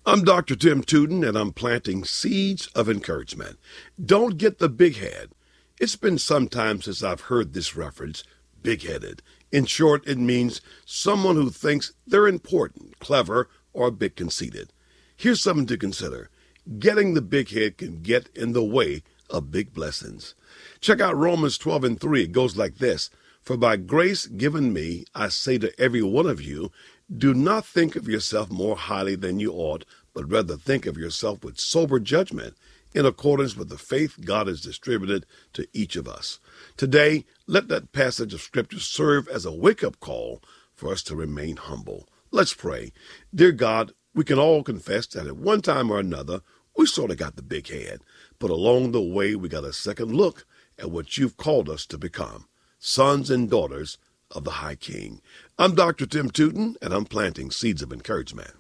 I'm Dr. Tim Tootin, and I'm planting seeds of encouragement. Don't get the big head. It's been some time since I've heard this reference, big-headed. In short, it means someone who thinks they're important, clever, or a bit conceited. Here's something to consider. Getting the big head can get in the way of big blessings. Check out Romans 12:3. It goes like this. For by grace given me, I say to every one of you, do not think of yourself more highly than you ought, but rather think of yourself with sober judgment in accordance with the faith God has distributed to each of us. Today, let that passage of Scripture serve as a wake-up call for us to remain humble. Let's pray. Dear God, we can all confess that at one time or another, we sort of got the big head, but along the way, we got a second look at what you've called us to become, sons and daughters of the High King. I'm Dr. Tim Tootin, and I'm planting seeds of encouragement.